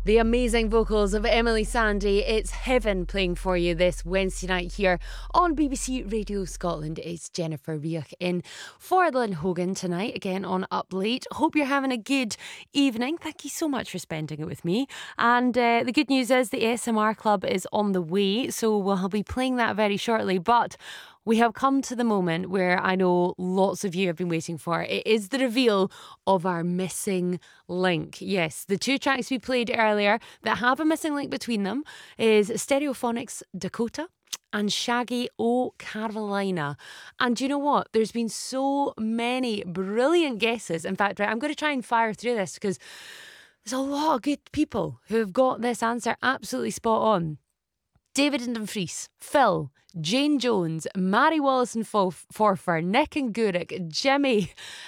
The amazing vocals of Emily Sandé. It's heaven playing for you this Wednesday night here on BBC Radio Scotland. It's Jennifer Reich in for Lynn Hogan tonight, again on Up Late. Hope you're having a good evening. Thank you so much for spending it with me. And the good news is the ASMR Club is on the way, so we'll be playing that very shortly. But we have come to the moment where I know lots of you have been waiting for. It is the reveal of our missing link. Yes, the two tracks we played earlier that have a missing link between them is Stereophonics Dakota and Shaggy O Carolina. And you know what? There's been so many brilliant guesses. In fact, right, I'm going to try and fire through this because there's a lot of good people who have got this answer absolutely spot on. David and Dumfries, Phil, Jane Jones, Mary Wallace and Forfer, Nick and Gurek, Jimmy,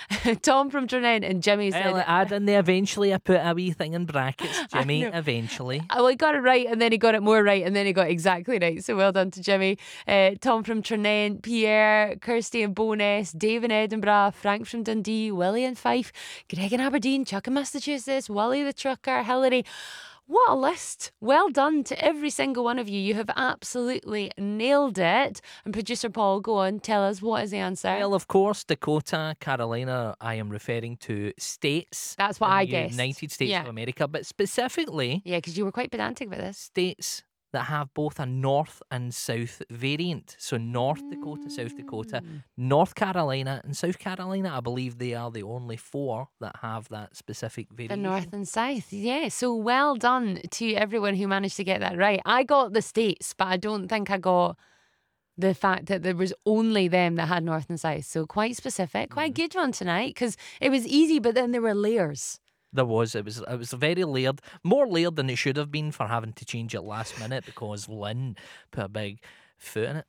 Tom from Trinent, and Jimmy said... I'll add in there eventually. I put a wee thing in brackets. Jimmy, eventually. Well, he got it right, and then he got it more right, and then he got exactly right. So well done to Jimmy. Tom from Trinent, Pierre, Kirsty and Bowness, Dave in Edinburgh, Frank from Dundee, Willie in Fife, Greg in Aberdeen, Chuck in Massachusetts, Wally the Trucker, Hillary... What a list. Well done to every single one of you. You have absolutely nailed it. And producer Paul, go on, tell us, what is the answer? Well, of course, Dakota, Carolina, I am referring to states. That's what I guessed. United States of America, but specifically... Yeah, because you were quite pedantic about this. States that have both a North and South variant. So North Dakota, South Dakota, North Carolina and South Carolina. I believe they are the only four that have that specific variation. The North and South, yeah. So well done to everyone who managed to get that right. I got the states, but I don't think I got the fact that there was only them that had North and South. So quite specific, quite a good one tonight because it was easy, but then there were layers. It was very layered, more layered than it should have been for having to change it last minute because Lynn put a big foot in it.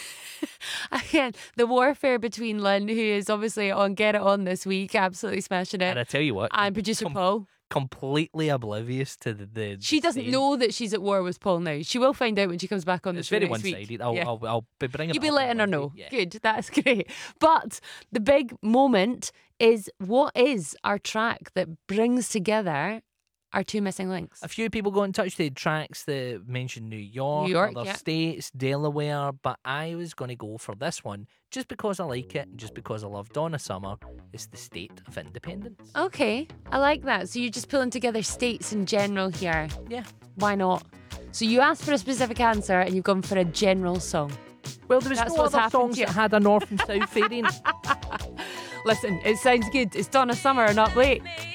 Again, the warfare between Lynn, who is obviously on Get It On this week, absolutely smashing it. And I tell you what, and producer Paul. Completely oblivious to the she doesn't know that she's at war with Paul now. She will find out when she comes back on the show very next one-sided. week. I'll be bringing You'll it be up letting her know. Yeah. Good, that's great. But the big moment is, what is our track that brings together our two missing links? A few people got in touch. They had tracks that mentioned New York, other states, Delaware, but I was going to go for this one just because I like it and just because I love Donna Summer. It's the State of Independence. Okay, I like that. So you're just pulling together states in general here. Yeah. Why not? So you asked for a specific answer and you've gone for a general song. Well, there was no other songs that had a North and South variant. Listen, it sounds good. It's Donna Summer and Up Late.